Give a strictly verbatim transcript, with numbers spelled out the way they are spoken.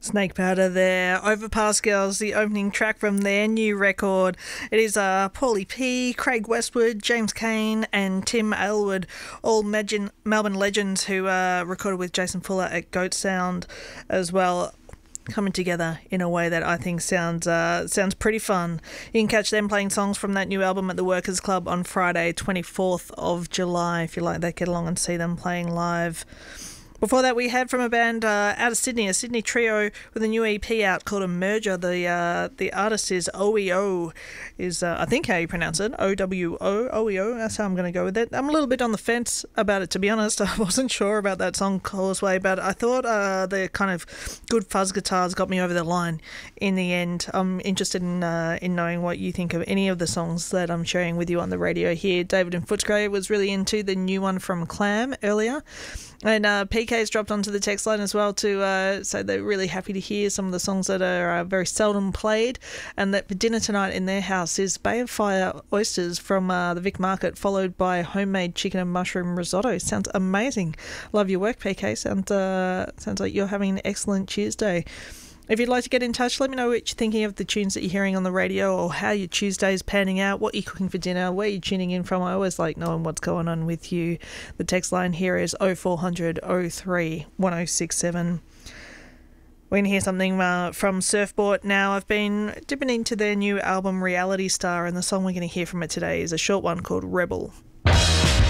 Snake Powder there. Overpass Girls, the opening track from their new record. It is uh, Paulie P, Craig Westwood, James Kane and Tim Aylward, all Melbourne Melbourne legends who uh, recorded with Jason Fuller at Goat Sound as well, coming together in a way that I think sounds uh, sounds pretty fun. You can catch them playing songs from that new album at the Workers Club on Friday, twenty-fourth of July. If you like that, get along and see them playing live. Before that, we had from a band uh, out of Sydney, a Sydney trio with a new E P out called Emerger. The uh, the artist is O E O, is uh, I think how you pronounce it, O W O, O E O. That's how I'm going to go with it. I'm a little bit on the fence about it, to be honest. I wasn't sure about that song Causeway, but I thought uh, the kind of good fuzz guitars got me over the line in the end. I'm interested in uh, in knowing what you think of any of the songs that I'm sharing with you on the radio here. David in Footscray was really into the new one from Clam earlier. And uh, P K's dropped onto the text line as well to uh, say they're really happy to hear some of the songs that are uh, very seldom played, and that for dinner tonight in their house is Bay of Fire oysters from uh, the Vic Market, followed by homemade chicken and mushroom risotto. Sounds amazing. Love your work, P K. Sounds, uh, sounds like you're having an excellent Tuesday. If you'd like to get in touch, let me know what you're thinking of the tunes that you're hearing on the radio, or how your Tuesday's panning out, what you're cooking for dinner, where you're tuning in from. I always like knowing what's going on with you. The text line here is oh four hundred oh three one oh six seven. We're going to hear something uh, from Surfboard now. I've been dipping into their new album Reality Star, and the song we're going to hear from it today is a short one called Rebel.